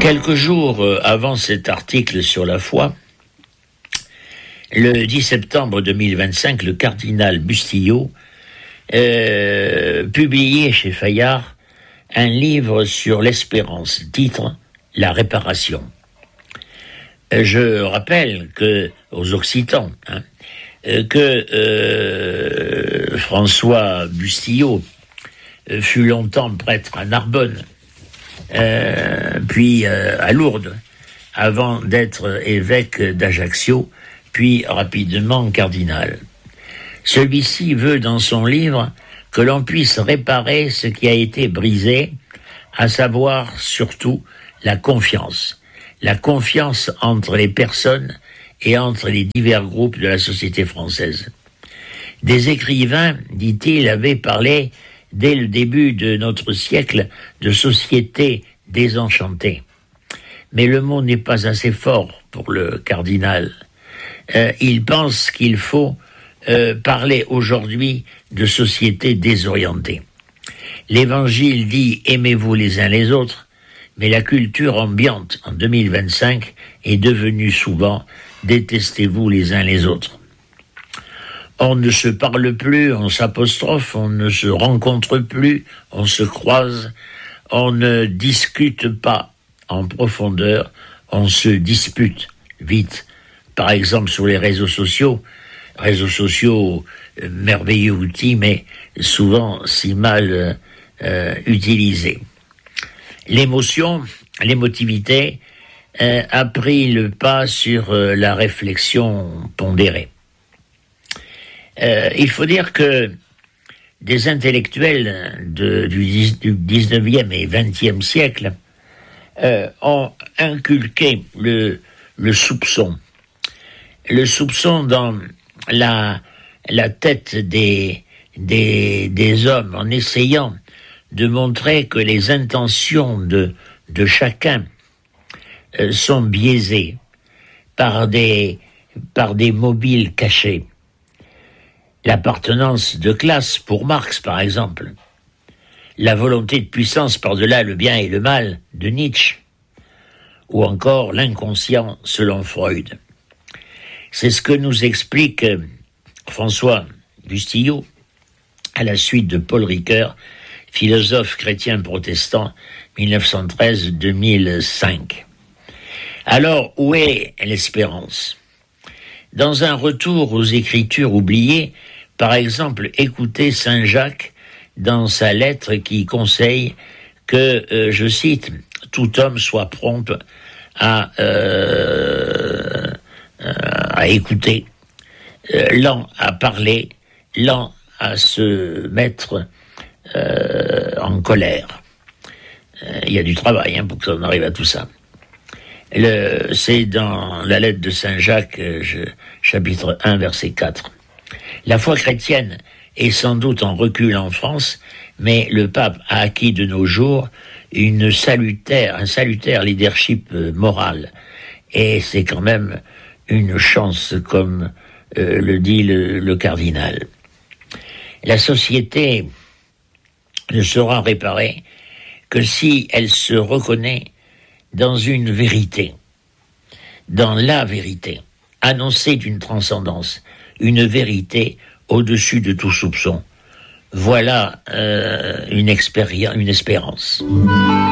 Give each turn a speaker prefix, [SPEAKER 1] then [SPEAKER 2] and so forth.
[SPEAKER 1] Quelques jours avant cet article sur la foi, le 10 septembre 2025, le cardinal Bustillo publiait chez Fayard un livre sur l'espérance, titre « La réparation ». Je rappelle que, aux Occitans, que François Bustillo fut longtemps prêtre à Narbonne, puis à Lourdes, avant d'être évêque d'Ajaccio, puis rapidement cardinal. Celui-ci veut dans son livre que l'on puisse réparer ce qui a été brisé, à savoir surtout la confiance entre les personnes et entre les divers groupes de la société française. Des écrivains, dit-il, avaient parlé dès le début de notre siècle de société désenchantée. Mais le mot n'est pas assez fort pour le cardinal. Il pense qu'il faut parler aujourd'hui de société désorientée. L'Évangile dit « aimez-vous les uns les autres », mais la culture ambiante en 2025 est devenue souvent « détestez-vous les uns les autres ». On ne se parle plus, on s'apostrophe, on ne se rencontre plus, on se croise, on ne discute pas en profondeur, on se dispute vite. Par exemple sur les réseaux sociaux, merveilleux outil, mais souvent si mal utilisé. L'émotivité a pris le pas sur la réflexion pondérée. Il faut dire que des intellectuels du 19e et 20e siècle ont inculqué le soupçon. Le soupçon dans la tête des hommes, en essayant de montrer que les intentions de chacun sont biaisées par des mobiles cachés. L'appartenance de classe pour Marx, par exemple. La volonté de puissance par-delà le bien et le mal de Nietzsche. Ou encore l'inconscient selon Freud. C'est ce que nous explique François Bustillo à la suite de Paul Ricoeur, philosophe chrétien protestant 1913-2005. Alors, où est l'espérance ? Dans un retour aux écritures oubliées, par exemple, écoutez Saint Jacques dans sa lettre qui conseille que, je cite, « tout homme soit prompt à écouter, lent à parler, lent à se mettre en colère ». Il y a du travail pour que ça en arrive à tout ça. C'est dans la lettre de Saint Jacques, chapitre 1, verset 4. La foi chrétienne est sans doute en recul en France, mais le pape a acquis de nos jours un salutaire leadership moral. Et c'est quand même une chance, comme le dit le cardinal. La société ne sera réparée que si elle se reconnaît dans une vérité, dans la vérité, annoncée d'une transcendance, une vérité au-dessus de tout soupçon. Voilà une espérance.